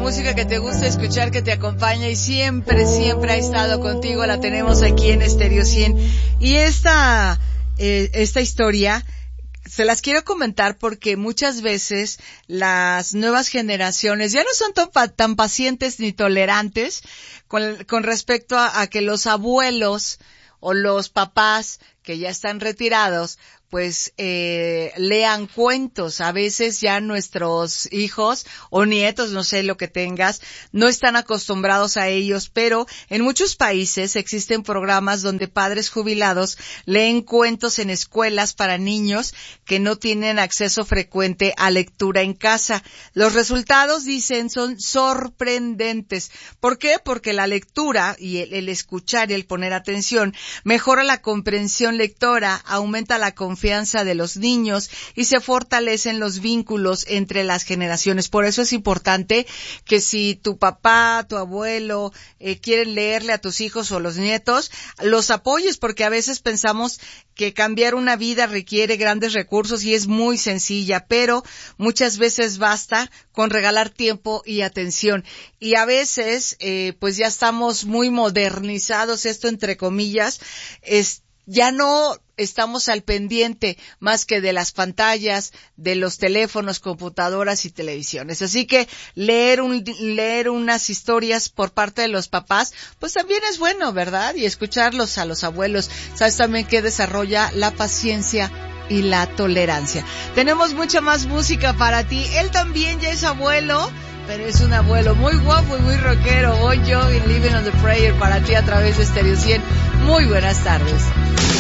música que te gusta escuchar, que te acompaña y siempre ha estado contigo, la tenemos aquí en Stereo 100. Y esta historia se las quiero comentar porque muchas veces las nuevas generaciones ya no son tan pacientes ni tolerantes con respecto a que los abuelos o los papás que ya están retirados pues lean cuentos. A veces ya nuestros hijos o nietos, no sé lo que tengas, no están acostumbrados a ellos, pero en muchos países existen programas donde padres jubilados leen cuentos en escuelas para niños que no tienen acceso frecuente a lectura en casa. Los resultados, dicen, son sorprendentes. ¿Por qué? Porque la lectura y el escuchar y el poner atención mejora la comprensión lectora, aumenta la confianza de los niños y se fortalecen los vínculos entre las generaciones. Por eso es importante que si tu papá, tu abuelo quieren leerle a tus hijos o los nietos, los apoyes, porque a veces pensamos que cambiar una vida requiere grandes recursos y es muy sencilla, pero muchas veces basta con regalar tiempo y atención. Y a veces, pues ya estamos muy modernizados, esto entre comillas, ya no estamos al pendiente más que de las pantallas, de los teléfonos, computadoras y televisiones. Así que leer unas historias por parte de los papás, pues también es bueno, ¿verdad? Y escucharlos a los abuelos. Sabes también que desarrolla la paciencia y la tolerancia. Tenemos mucha más música para ti. Él también ya es abuelo, pero es un abuelo muy guapo y muy rockero. Bon Jovi, Living on the Prayer para ti a través de Stereo 100. Muy buenas tardes.